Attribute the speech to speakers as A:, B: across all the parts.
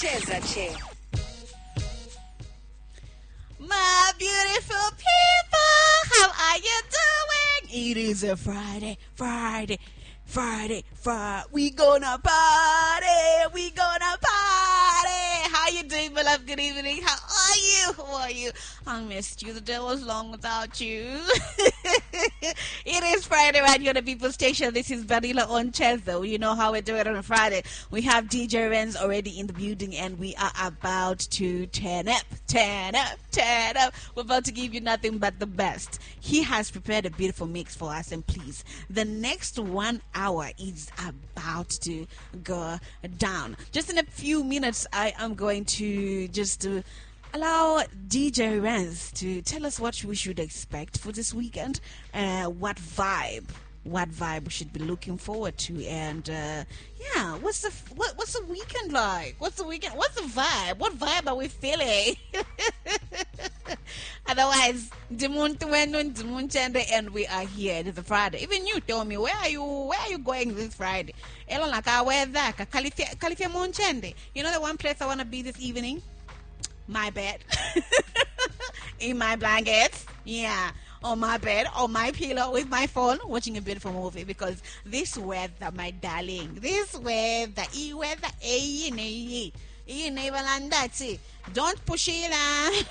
A: Cheza.
B: My beautiful people, how are you doing? It is a Friday. We gonna party. How you doing, my love? Good evening. How are you? I missed you. The day was long without you. It is Friday right here on the People Station. This is Vanilla on Chezo. You know how we do it on a Friday. We have DJ Renz already in the building, and we are about to turn up. We're about to give you nothing but the best. He has prepared a beautiful mix for us, and please, the next 1 hour is about to go down. Just in a few minutes, I am going to just allow DJ Renz to tell us what we should expect for this weekend, what vibe we should be looking forward to, and what's the weekend like? What's the vibe? What vibe are we feeling? Otherwise, and we are here. It is a Friday. Even you tell me, where are you going this Friday? You know the one place I want to be this evening? My bed. In my blankets. Yeah. On my bed, on my pillow, with my phone, watching a beautiful movie, because this weather, my darling, don't push it.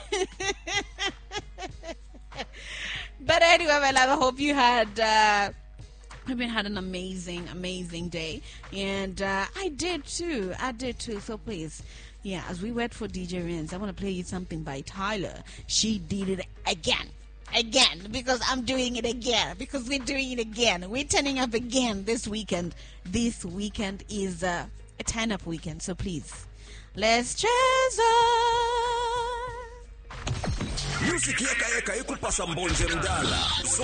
B: But anyway, my love, I hope you had an amazing day, and I did too. So please, as we wait for DJ Renz, I want to play you something by Tyler. She did it again, because I'm doing it again, because we're doing it again. We're turning up again this weekend. This weekend is a turn-up weekend, so please, let's cheers up.
C: Music yeka ikupasa mbonje mdala.